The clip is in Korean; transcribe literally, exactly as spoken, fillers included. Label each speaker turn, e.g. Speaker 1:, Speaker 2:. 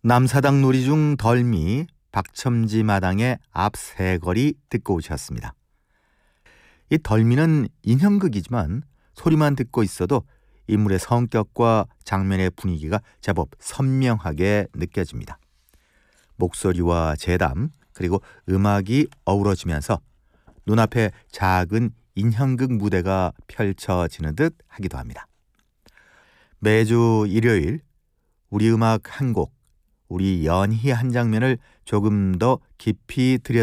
Speaker 1: 남사당 놀이 중 덜미, 박첨지 마당의 앞 세 거리 듣고 오셨습니다. 이 덜미는 인형극이지만 소리만 듣고 있어도 인물의 성격과 장면의 분위기가 제법 선명하게 느껴집니다. 목소리와 재담 그리고 음악이 어우러지면서 눈앞에 작은 인형극 무대가 펼쳐지는 듯 하기도 합니다. 매주 일요일 우리 음악 한 곡, 우리 연희 한 장면을 조금 더 깊이 들여